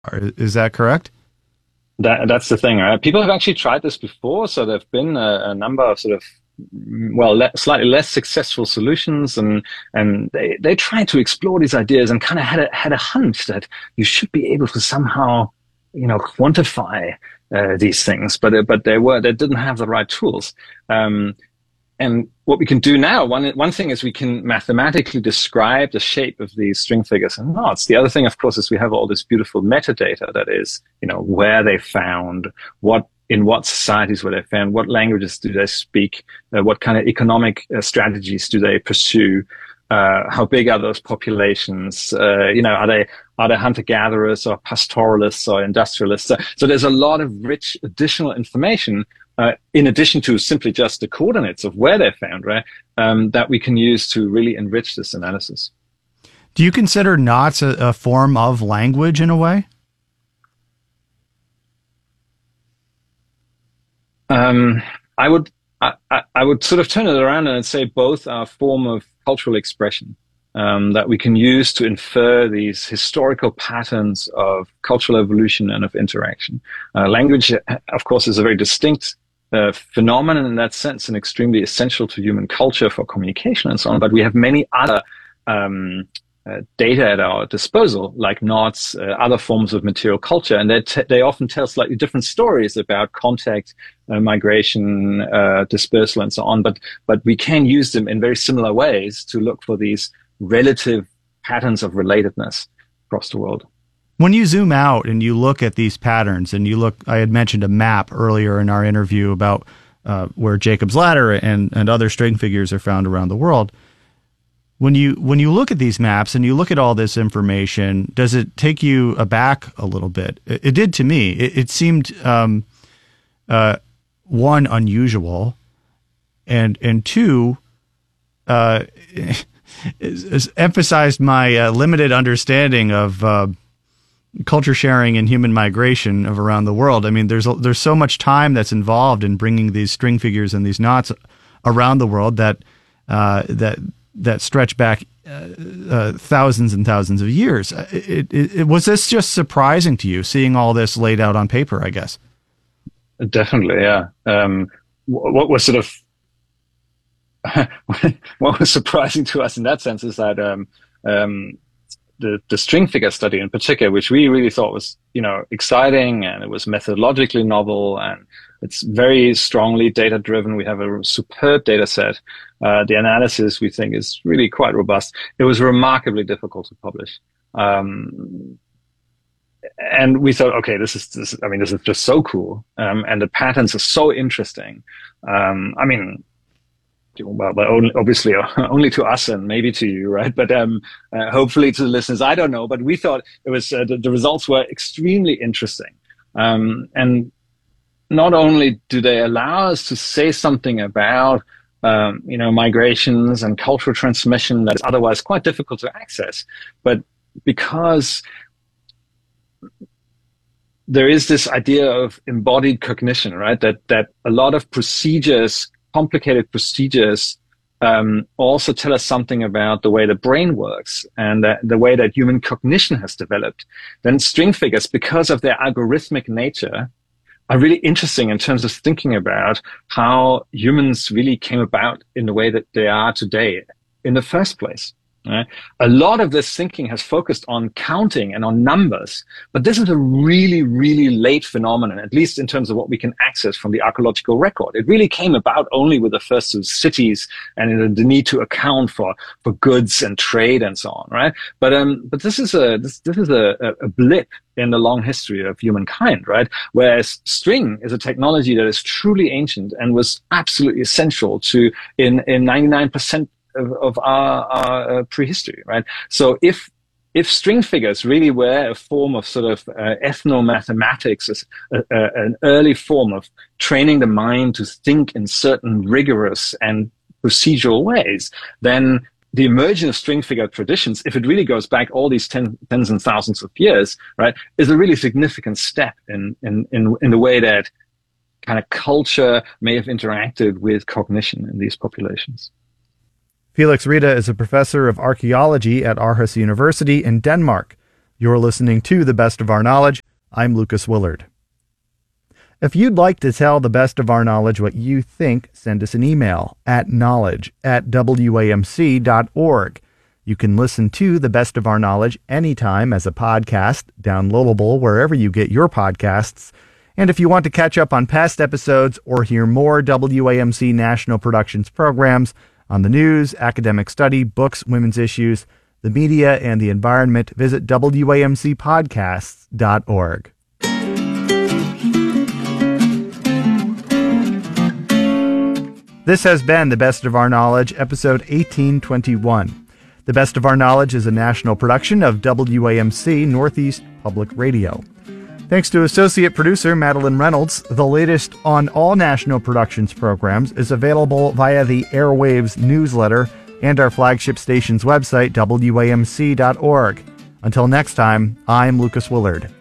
Is that correct? That's the thing, right? People have actually tried this before, so there've been a number of sort of slightly less successful solutions, and they tried to explore these ideas and kind of had a hunch that you should be able to somehow, quantify these things, but they didn't have the right tools. And what we can do now, one thing is we can mathematically describe the shape of these string figures and knots. The other thing, of course, is we have all this beautiful metadata that is, where they found, in what societies were they found, what languages do they speak, what kind of economic strategies do they pursue, how big are those populations, are they hunter-gatherers or pastoralists or industrialists? So there's a lot of rich additional information in addition to simply just the coordinates of where they're found, right, that we can use to really enrich this analysis. Do you consider knots a form of language in a way? I would sort of turn it around and say both are a form of cultural expression that we can use to infer these historical patterns of cultural evolution and of interaction. Language, of course, is a very distinct phenomenon in that sense and extremely essential to human culture for communication and so on. But we have many other data at our disposal, like knots, other forms of material culture, and they often tell slightly different stories about contact, migration, dispersal, and so on. But we can use them in very similar ways to look for these relative patterns of relatedness across the world. When you zoom out and you look at these patterns, and you look, I had mentioned a map earlier in our interview about where Jacob's Ladder and other string figures are found around the world. When you look at these maps and you look at all this information, does it take you aback a little bit? It did to me. It seemed one, unusual, and two, emphasized my limited understanding of culture sharing and human migration of around the world. I mean, there's so much time that's involved in bringing these string figures and these knots around the world that stretch back thousands and thousands of years. Was this just surprising to you, seeing all this laid out on paper, I guess? Definitely, yeah. What was sort of what was surprising to us in that sense is that the string figure study in particular, which we really thought was, exciting, and it was methodologically novel, and it's very strongly data driven. We have a superb data set. The analysis, we think, is really quite robust. It was remarkably difficult to publish. And we thought, okay, this is just so cool. And the patterns are so interesting. Well, but obviously only to us and maybe to you, right? But hopefully to the listeners, I don't know. But we thought it was the results were extremely interesting, and not only do they allow us to say something about migrations and cultural transmission that is otherwise quite difficult to access, but because there is this idea of embodied cognition, right? That a lot of complicated procedures also tell us something about the way the brain works and the way that human cognition has developed. Then string figures, because of their algorithmic nature, are really interesting in terms of thinking about how humans really came about in the way that they are today in the first place. Right? A lot of this thinking has focused on counting and on numbers, but this is a really, really late phenomenon, at least in terms of what we can access from the archaeological record. It really came about only with the first of cities and the need to account for goods and trade and so on, right? But this is a blip in the long history of humankind, right? Whereas string is a technology that is truly ancient and was absolutely essential in 99% of our prehistory, right? So if string figures really were a form of sort of ethnomathematics, an early form of training the mind to think in certain rigorous and procedural ways, then the emergence of string figure traditions, if it really goes back all these tens and thousands of years, right, is a really significant step in the way that kind of culture may have interacted with cognition in these populations. Felix Riede is a professor of archaeology at Aarhus University in Denmark. You're listening to The Best of Our Knowledge. I'm Lucas Willard. If you'd like to tell The Best of Our Knowledge what you think, send us an email at knowledge@wamc.org. You can listen to The Best of Our Knowledge anytime as a podcast, downloadable wherever you get your podcasts. And if you want to catch up on past episodes or hear more WAMC National Productions programs on the news, academic study, books, women's issues, the media, and the environment, visit WAMCpodcasts.org. This has been The Best of Our Knowledge, episode 1821. The Best of Our Knowledge is a national production of WAMC Northeast Public Radio. Thanks to associate producer Madeline Reynolds. The latest on all national productions programs is available via the Airwaves newsletter and our flagship station's website, WAMC.org. Until next time, I'm Lucas Willard.